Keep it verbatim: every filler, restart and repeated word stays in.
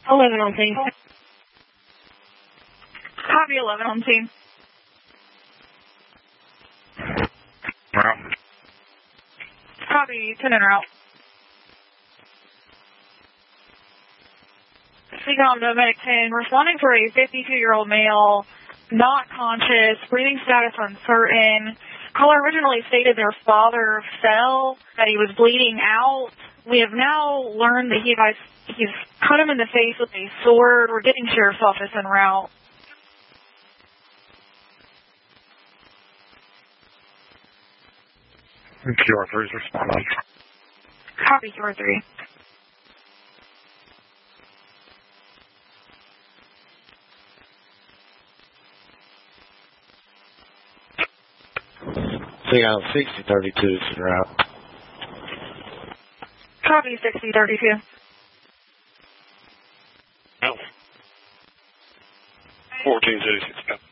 eleven on scene. Copy eleven on scene. Route. Copy, ten en route. Seacom Nomadic ten, responding for a fifty-two-year-old male, not conscious, breathing status uncertain. Caller originally stated their father fell, that he was bleeding out. We have now learned that he has, he's cut him in the face with a sword. We're getting sheriff's office en route. Q R three is responding. Copy, Q R three. Seacom sixty thirty-two is en route. Copy, sixty thirty-two. No. fourteen thirty-six.